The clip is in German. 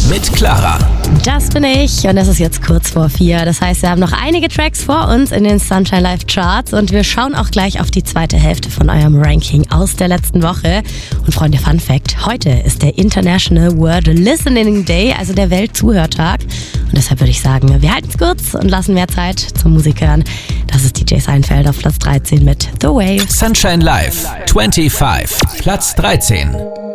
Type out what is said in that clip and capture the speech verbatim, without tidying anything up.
mit Clara. Das bin ich und es ist jetzt kurz vor vier. Das heißt, wir haben noch einige Tracks vor uns in den Sunshine Live Charts und wir schauen auch gleich auf die zweite Hälfte von eurem Ranking aus der letzten Woche. Und Freunde, Fun Fact, heute ist der International World Listening Day, also der Weltzuhörtag. Und deshalb würde ich sagen, wir halten es kurz und lassen mehr Zeit zum Musik hören. Das ist D J Seinfeld auf Platz dreizehn mit The Wave. Sunshine Live, fünfundzwanzig, Platz dreizehn.